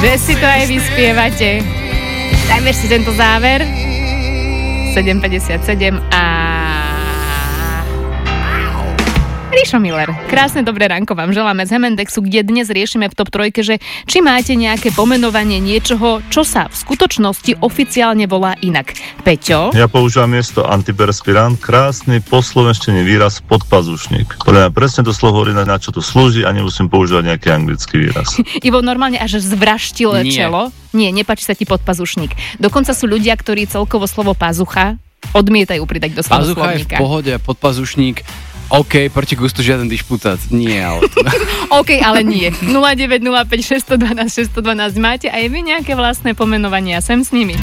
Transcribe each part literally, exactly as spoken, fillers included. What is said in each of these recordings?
že si to aj vyspievate. Dajme si tento záver. sedem päťdesiatsedem a... Ríšo Miller. Krásne dobré ránko vám želáme z Hemendexu, kde dnes riešime v top trojke, že či máte nejaké pomenovanie niečoho, čo sa v skutočnosti oficiálne volá inak. Peťo? Ja používam miesto antiperspirant krásny poslovenštený výraz podpazušník. Podľa mňa presne to slovo hovorí, na čo to slúži a nemusím používať nejaký anglický výraz. Ivo normálne až zvraštil Nie. čelo. Nie, nepáči sa ti podpazušník. Dokonca sú ľudia, ktorí celkovo slovo pazucha odmietajú pridať do svojho Pazucha je v slovníka. pohode, podpazušník. OK, proti gustu žiaden dišputát. Nie, ale... OK, ale nie. nula deväť nula päť šesť jedna dva šesť jedna dva máte aj vy nejaké vlastné pomenovania? Sem s nimi.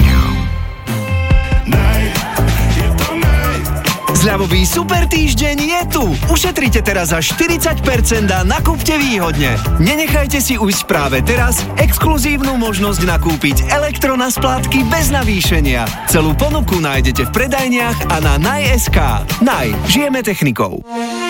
Zľavový super týždeň je tu. Ušetrite teraz až štyridsať percent a nakúpte výhodne. Nenechajte si ujsť práve teraz exkluzívnu možnosť nakúpiť elektro na splátky bez navýšenia. Celú ponuku nájdete v predajniach a na naj bodka es ká. Naj, žijeme technikou.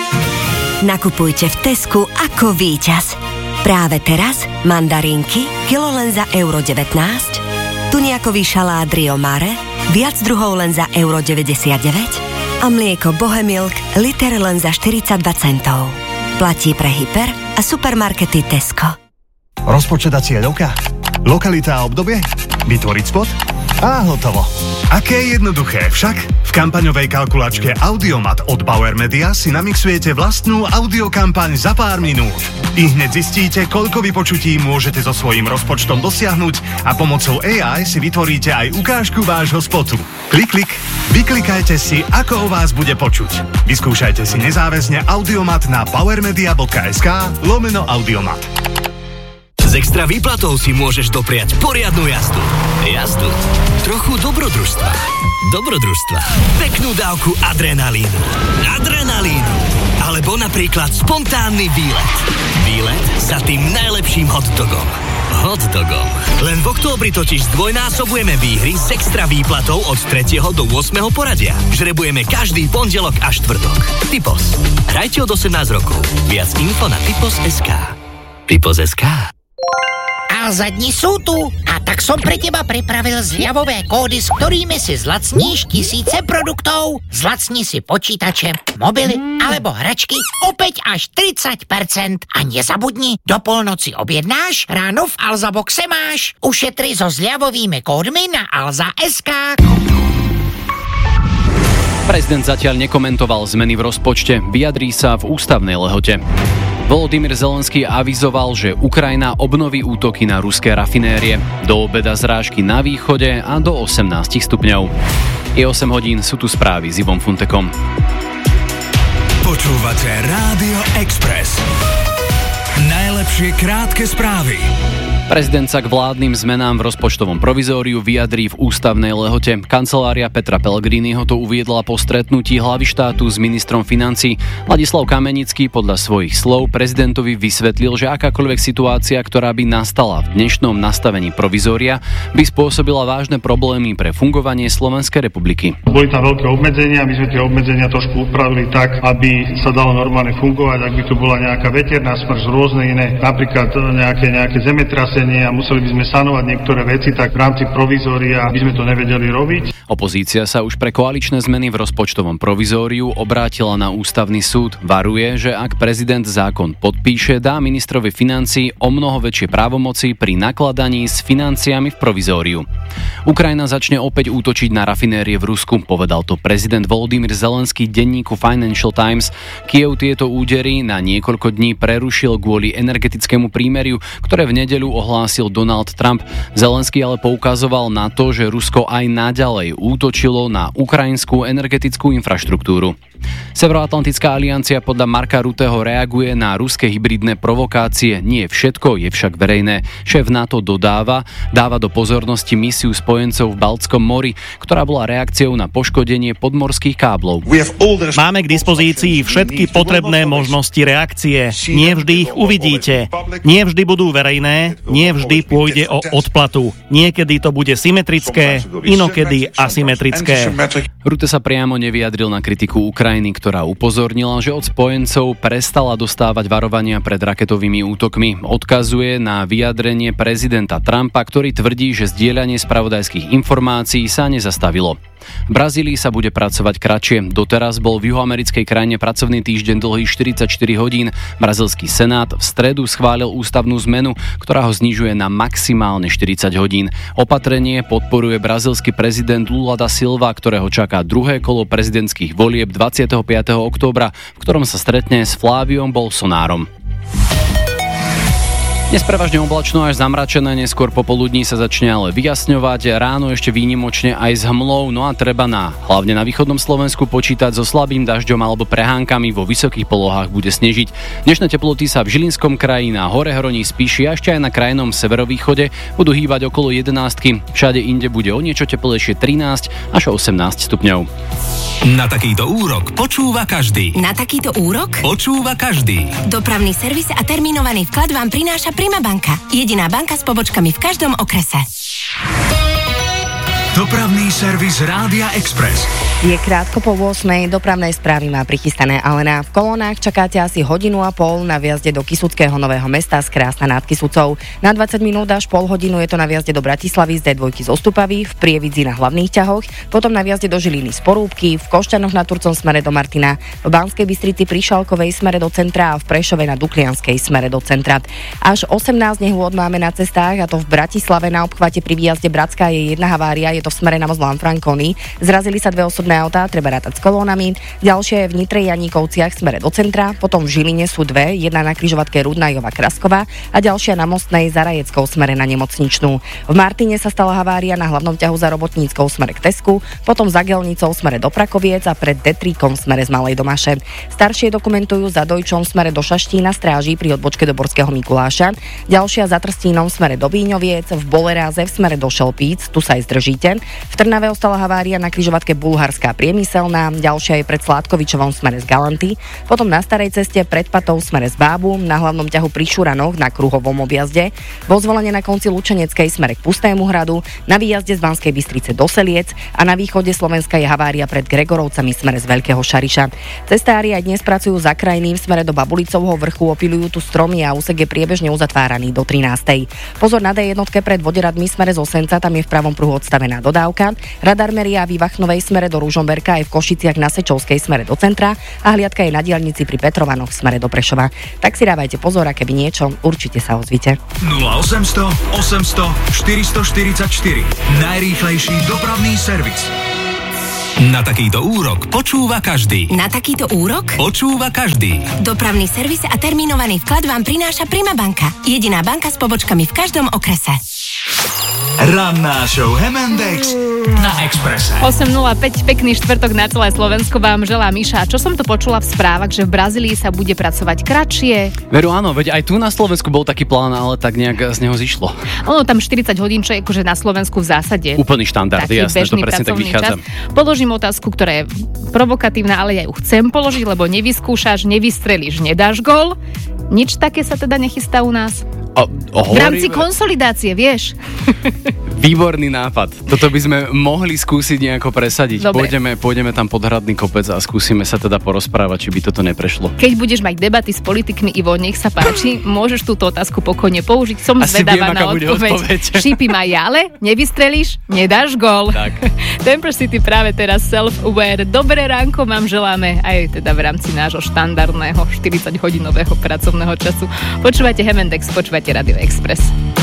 Nakupujte v Tesku ako víťaz. Práve teraz mandarínky, kilo len za euro devätnásť, tuniakový šalát Rio Mare, viac druhov len za euro deväťdesiatdeväť a mlieko Bohemilk liter len za štyridsaťdva centov. Platí pre hyper a supermarkety Tesco. Rozpočet a cieľovka? Lokalita a obdobie? Vytvoriť spot? A hotovo. Aké jednoduché však? V kampaňovej kalkulačke Audiomat od Bauer Media si namixujete vlastnú audiokampaň za pár minút. I hneď zistíte, koľko vypočutí môžete so svojím rozpočtom dosiahnuť a pomocou á í si vytvoríte aj ukážku vášho spotu. Klik, klik, vyklikajte si, ako o vás bude počuť. Vyskúšajte si nezáväzne Audiomat na powermedia.sk lomeno Audiomat. S extra výplatou si môžeš dopriať poriadnu jazdu. Jazdu. Trochu dobrodružstva. Dobrodružstva. Peknú dávku adrenalínu. Adrenalínu. Alebo napríklad spontánny výlet. Výlet za tým najlepším hotdogom. Hotdogom. Len v októbri totiž zdvojnásobujeme výhry s extra výplatou od tretieho do ôsmeho poradia. Žrebujeme každý pondelok a štvrtok. Tipos. Hrajte od osemnásť rokov. Viac info na tipos bodka es ká. tipos bodka es ká. Alza dni sú tu a tak som pre teba pripravil zľavové kódy, s ktorými si zlacníš tisíce produktov. Zlacni si počítače, mobily alebo hračky opäť až tridsať percent. A nezabudni, do polnoci objednáš, ráno v Alza boxe máš. Ušetri so zľavovými kódmi na alza bodka es ká. Prezident zatiaľ nekomentoval zmeny v rozpočte, vyjadrí sa v ústavnej lehote. Volodymyr Zelenský avizoval, že Ukrajina obnoví útoky na ruské rafinérie. Do obeda zrážky na východe a do osemnásť stupňov. Je osem hodín, sú tu správy s Ivom Funtekom. Počúvate Rádio Express. Najlepšie krátke správy. Prezident sa k vládnym zmenám v rozpočtovom provizóriu vyjadrí v ústavnej lehote. Kancelária Petra Pellegriniho to uviedla po stretnutí hlavy štátu s ministrom financií. Ladislav Kamenický podľa svojich slov prezidentovi vysvetlil, že akákoľvek situácia, ktorá by nastala v dnešnom nastavení provizória, by spôsobila vážne problémy pre fungovanie Slovenskej republiky. Boli tam veľké obmedzenia, my sme tie obmedzenia trošku upravili tak, aby sa dalo normálne fungovať, ak by tu bola nejaká veterná smrť, rôzne iné, napríklad nejaké, nejaké zemetrasenie a museli by sme sanovať niektoré veci, tak v rámci provizória by sme to nevedeli robiť. Opozícia sa už pre koaličné zmeny v rozpočtovom provizóriu obrátila na ústavný súd. Varuje, že ak prezident zákon podpíše, dá ministrovi financií o mnoho väčšie právomoci pri nakladaní s financiami v provizóriu. Ukrajina začne opäť útočiť na rafinérie v Rusku, povedal to prezident Volodymyr Zelenský denníku Financial Times. Kyjev tieto údery na niekoľko dní prerušil kvôli energetickému prímeriu, ktoré v nedeľu ohlásil Donald Trump. Zelenský ale poukazoval na to, že Rusko aj naďalej útočilo na ukrajinskú energetickú infraštruktúru. Severoatlantická aliancia podľa Marka Rutteho reaguje na ruské hybridné provokácie. Nie všetko je však verejné. Šéf NATO dodáva, dáva do pozornosti misiu spojencov v Baltskom mori, ktorá bola reakciou na poškodenie podmorských káblov. Máme k dispozícii všetky potrebné možnosti reakcie. Nie vždy ich uvidíte. Nie vždy budú verejné, nie nie vždy pôjde o odplatu. Niekedy to bude symetrické, inokedy asymetrické. Rutte sa priamo nevyjadril na kritiku Ukrajiny, ktorá upozornila, že od spojencov prestala dostávať varovania pred raketovými útokmi. Odkazuje na vyjadrenie prezidenta Trumpa, ktorý tvrdí, že zdieľanie spravodajských informácií sa nezastavilo. V Brazílii sa bude pracovať kratšie. Doteraz bol v juhoamerickej krajine pracovný týždeň dlhý štyridsaťštyri hodín. Brazílsky senát v stredu schválil ústavnú zmenu, ktorá ho znižuje na maximálne štyridsať hodín. Opatrenie podporuje brazílsky prezident Lula da Silva, ktorého čaká druhé kolo prezidentských volieb dvadsiateho piateho októbra, v ktorom sa stretne s Fláviom Bolsonárom. Dnes prevažne oblačno až zamračené, neskôr popoludní sa začne ale vyjasňovať, ráno ešte výnimočne aj s hmlou, no a treba na, hlavne na východnom Slovensku počítať so slabým dažďom alebo prehánkami, vo vysokých polohách bude snežiť. Dnešné teploty sa v Žilinskom kraji, na Horehroní, Spiši a ešte aj na krajnom severovýchode budú hýbať okolo jedenástky, všade inde bude o niečo teplejšie trinásť až osemnásť stupňov. Na takýto úrok počúva každý. Na takýto úrok Počúva každý. dopravný servis a termínovaný vklad vám prináša Prima banka. Jediná banka s pobočkami v každom okrese. Dopravný servis Rádia Express. Je krátko po ôsmej, dopravnej správy má prichystané Alena. V kolónach čakáte asi hodinu a pol na vjazde do Kysuckého Nového Mesta z Krásna nad Kysucou. Na dvadsať minút až pol hodinu je to na vjazde do Bratislavy z dé dva z Ostupavy, v Prievidzi na hlavných ťahoch, potom na vjazde do Žiliny z Porúbky, v Košťanoch na Turcom smere do Martina, v Banskej Bystrici pri Šalkovej smere do centra a v Prešove na Duklianskej smere do centra. Až osemnásť nehôd máme na cestách, a to v Bratislave na obchvate pri výjazde Bratská je jedna havária, je to v smere na most Lanfranconi. Zrazili sa dve osobné autá, treba rátať s kolónami. Ďalšia je v Nitre Janíkovciach smere do centra, potom v Žiline sú dve, jedna na križovatke Rudnajova Krasková a ďalšia na Mostnej Zarajeckou smere na Nemocničnú. V Martine sa stala havária na hlavnom ťahu za Robotníckou smere k Tesku, potom za Gelnicou smere do Prakoviec a pred Detríkom smere z Malej Domaše. Staršie dokumentujú za Dojčom smere do Šaštína stráži pri odbočke do Borského Mikuláša, ďalšia za Trstínom smere do Bíňoviec, v Boleráze v smere do Šelpíc, tu sa aj zdržíte. V Trnave ostala havária na križovatke Bulharská Priemyselná, ďalšia je pred Sládkovičovom smere z Galanty, potom na starej ceste pred Patou smere z Bábu, na hlavnom ťahu pri Šuranoch na kruhovom objazde, vo Zvolenie na konci Lučeneckej smere k Pustému hradu, na výjazde z Banskej Bystrice do Seliec a na východe Slovenska je havária pred Gregorovcami smere z Veľkého Šariša. Cestári aj dnes pracujú za krajným smere do Babulicovho vrchu, opilujú tu stromy a úsek je priebežne uzatváraný do trinástej. Pozor na dé jedna pred Voderadmi smere z Osenca, tam je v pravom pruhu odstavená dodávka. Radar meria v Vachnovej smere do Ružomberka aj v Košiciach na Sečovskej smere do centra a hliadka je na diaľnici pri Petrovanoch smere do Prešova. Tak si dávajte pozor, a keby niečo, určite sa ozvite. nula osemsto osemsto štyristoštyridsaťštyri. Najrýchlejší dopravný servis. Na takýto úrok počúva každý. Na takýto úrok Počúva každý. dopravný servis a termínovaný vklad vám prináša Prima banka. Jediná banka s pobočkami v každom okrese. Ranná show em end exé na Expresse. osem nula päť, pekný štvrtok na celé Slovensko vám želá Miša. Čo som to počula v správach, že v Brazílii sa bude pracovať kratšie? Veru áno, veď aj tu na Slovensku bol taký plán, ale tak nejak z neho zišlo. Ono tam štyridsať hodín, čo je akože na Slovensku v zásade Úplný štandard, taký jasné, že to bežný presne tak pracovný vychádza. čas. Položím otázku, ktorá je provokatívna, ale ja ju chcem položiť, lebo nevyskúšaš, nevystrelíš, nedáš gól. Nič také sa teda nechystá u nás? O, o, v rámci konsolidácie, vieš? Výborný nápad. Toto by sme mohli skúsiť nejako presadiť. Pôjdeme, pôjdeme tam pod Hradný kopec a skúsime sa teda porozprávať, či by toto neprešlo. Keď budeš mať debaty s politikmi, Ivo, nech sa páči, môžeš túto otázku pokojne použiť. Som Asi zvedavá viem, na odpoveď. odpoveď. Šípy ma ale nevystrelíš, nedáš gól. Tak. Temper City práve teraz self-aware. Dobré ránko vám želáme aj teda v rámci nášho štandardného štyridsaťhodinového pracovného času. Počúvate Hemendex, počúvate Radio Express.